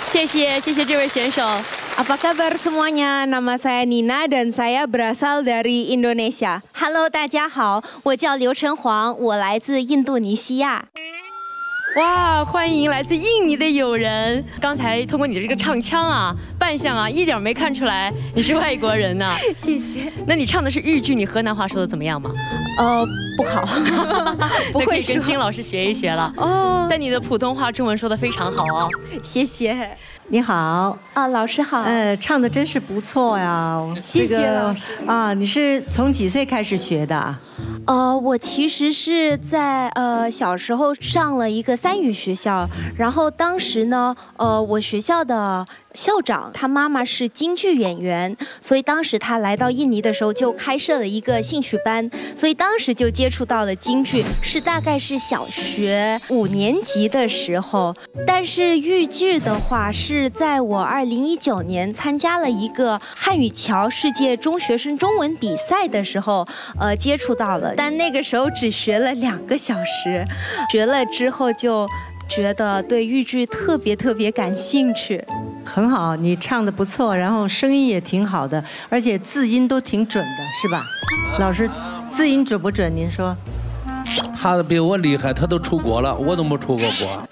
谢谢这位选手。 Apa kabar semuanya? Nama saya Nina dan saya berasal dari Indonesia. Hello， 大家好，我叫刘晨黄，我来自印度尼西亚。 哇，欢迎来自印尼的友人！刚才通过你的这个唱腔啊、扮相啊，一点没看出来你是外国人呢。 谢谢。 那你唱的是豫剧，你河南话说的怎么样吗？ 不好，不会说。 跟金老师学一学了。哦，但你的普通话、中文说的非常好哦。 谢谢。 你好啊，老师好。 唱的真是不错呀。 谢谢老师。 啊，你是从几岁开始学的？ 我其实是在小时候上了一个3语学校，然后当时呢，我学校的校长他妈妈是京剧演员，所以当时他来到印尼的时候就开设了一个兴趣班，所以当时就接触到了京剧，是大概是小学5年级的时候。但是豫剧的话是在我2019年参加了一个汉语桥世界中学生中文比赛的时候，接触到了。 但那个时候只学了2个小时，学了之后就觉得对豫剧特别感兴趣。 很好，你唱的不错，然后声音也挺好的，而且字音都挺准的，是吧？老师，字音准不准？您说？ 他比我厉害，他都出国了，我都没出过国。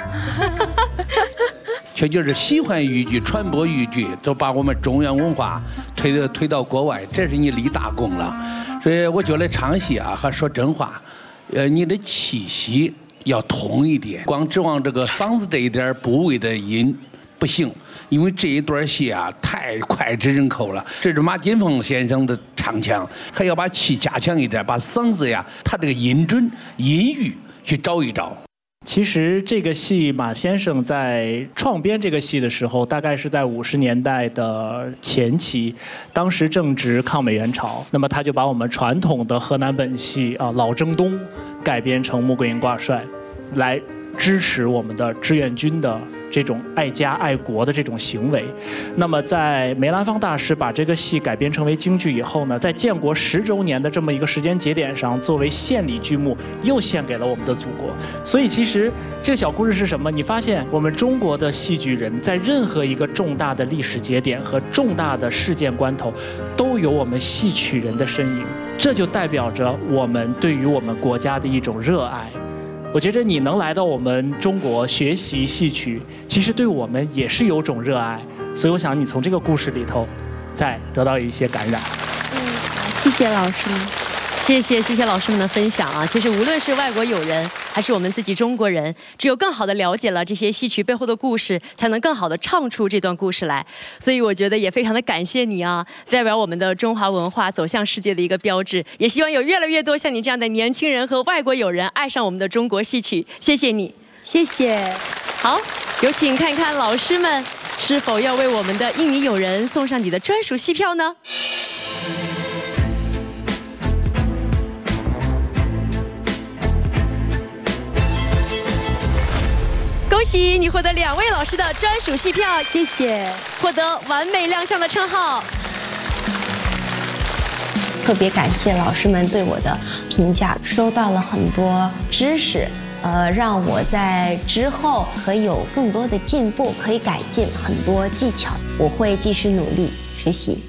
确就是喜欢豫剧，传播豫剧，都把我们中原文化推到国外，这是你立大功了。 所以我觉得唱戏啊，还说真话，你的气息要通一点，光指望这个嗓子这一点部位的音不行，因为这一段戏啊太脍炙人口了。这是马金凤先生的唱腔，还要把气加强一点，把嗓子呀，他这个音准、音域去找一找。 其实这个戏，马先生在创编这个戏的时候，大概是在50年代的前期，当时正值抗美援朝，那么他就把我们传统的河南本戏啊老征东改编成穆桂英挂帅，来支持我们的志愿军的这种爱家爱国的这种行为。那么在梅兰芳大师把这个戏改编成为京剧以后呢，在建国10周年的这么一个时间节点上，作为献礼剧目又献给了我们的祖国。所以其实这个小故事是什么？你发现我们中国的戏剧人在任何一个重大的历史节点和重大的事件关头，都有我们戏曲人的身影，这就代表着我们对于我们国家的一种热爱。 我觉得你能来到我们中国学习戏曲，其实对我们也是有种热爱，所以我想你从这个故事里头，再得到一些感染。 谢谢老师们， 谢谢老师们的分享啊！其实无论是外国友人，还是我们自己中国人，只有更好的了解了这些戏曲背后的故事，才能更好的唱出这段故事来。所以我觉得也非常的感谢你啊，代表我们的中华文化走向世界的一个标志。也希望有越来越多像你这样的年轻人和外国友人爱上我们的中国戏曲。谢谢你， 谢谢。 好，有请看看老师们是否要为我们的印尼友人送上你的专属戏票呢？ 恭喜你获得2位老师的专属戏票， 谢谢， 获得完美亮相的称号。 特别感谢老师们对我的评价，收到了很多知识，让我在之后可以有更多的进步，可以改进很多技巧。我会继续努力学习。